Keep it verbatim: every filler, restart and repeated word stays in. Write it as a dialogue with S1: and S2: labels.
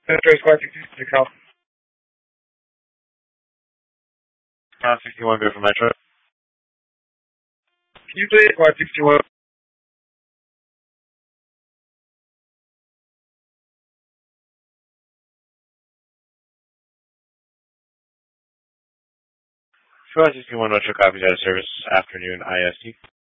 S1: Trace Squad sixty-six Health.
S2: Uh, sixty-one, go for Metro.
S1: Can you play Squad sixty-one?
S2: Squad sixty-one, Metro, copies out of service, afternoon I S T.